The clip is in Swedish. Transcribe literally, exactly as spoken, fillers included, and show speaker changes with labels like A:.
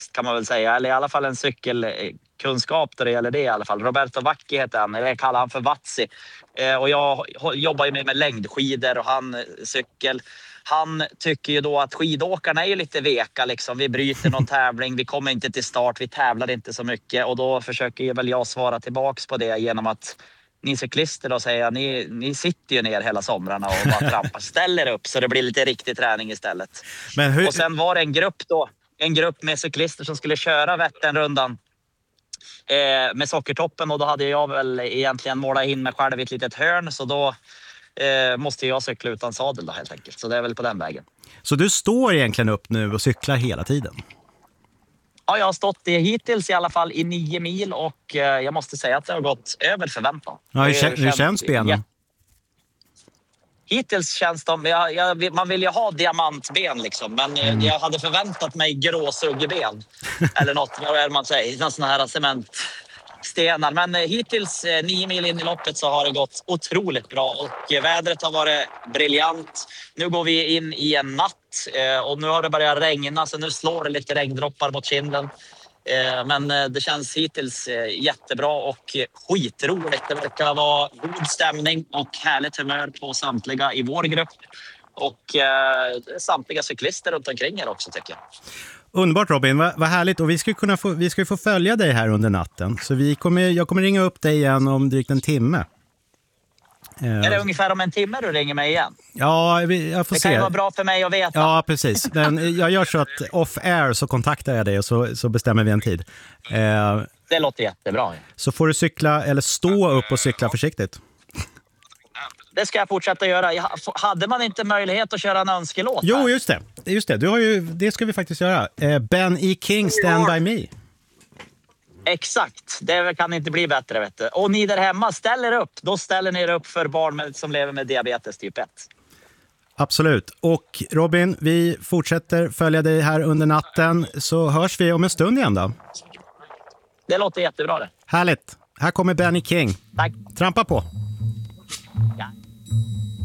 A: kan man väl säga. Eller i alla fall en cykelkunskap där det gäller det i alla fall. Roberto Vacchi heter han, eller jag kallar han för Vatsi. Eh, och jag jobbar ju med, med längdskidor och han eh, cykel. Han tycker ju då att skidåkarna är ju lite veka liksom. Vi bryter någon tävling, vi kommer inte till start, vi tävlar inte så mycket. Och då försöker väl jag svara tillbaks på det genom att ni cyklister då säger ni, ni sitter ju ner hela somrarna och bara trampar, ställer upp så det blir lite riktig träning istället.
B: Men hur...
A: Och sen var det en grupp då, en grupp med cyklister som skulle köra Vätternrundan eh, med Sockertoppen och då hade jag väl egentligen målat in mig själv i ett litet hörn så då eh, måste jag cykla utan sadel då helt enkelt. Så det är väl på den vägen.
B: Så du står egentligen upp nu och cyklar hela tiden?
A: Ja, jag har stått i hittills i alla fall i nio mil och eh, jag måste säga att det har gått över förväntan.
B: Ja, hur, kän- hur känns benen?
A: Ja. Hittills känns de... Jag, jag, man vill ju ha diamantben liksom, men mm. jag hade förväntat mig gråsuggeben. Eller något, vad är det man säger? Någon sån här cementstenar. Men hittills, nio mil in i loppet, så har det gått otroligt bra. Och vädret har varit briljant. Nu går vi in i en natt och nu har det börjat regna, så nu slår det lite regndroppar mot kinden. Men det känns hittills jättebra och skitroligt. Det verkar vara god stämning och härligt humör på samtliga i vår grupp. Och eh, samtliga cyklister runt omkring er också, tycker jag.
B: Underbart Robin, vad, vad härligt. Och vi ska kunna få, vi ska få följa dig här under natten. Så vi kommer, jag kommer ringa upp dig igen om drygt en timme.
A: Är det ungefär om en timme du ringer mig igen?
B: Ja, jag får
A: det
B: se.
A: Det kan ju vara bra för mig att veta.
B: Ja, precis. Men jag gör så att off-air så kontaktar jag dig och så, så bestämmer vi en tid. Eh,
A: det låter jättebra.
B: Så får du cykla, eller stå upp och cykla försiktigt.
A: Det ska jag fortsätta göra. Jag, hade man inte möjlighet att köra en önskelåt?
B: Jo, just det. Just det. Du har ju, det ska vi faktiskt göra. Eh, Ben E. King, Stand By Me.
A: Exakt, det kan inte bli bättre, vet du. Och ni där hemma, ställer upp. Då ställer ni er upp för barn med, som lever med diabetes typ ett.
B: Absolut. Och Robin, vi fortsätter följa dig här under natten. Så hörs vi om en stund igen då.
A: Det låter jättebra det.
B: Härligt. Här kommer Ben E. King.
A: Tack.
B: Trampa på.
A: Ja.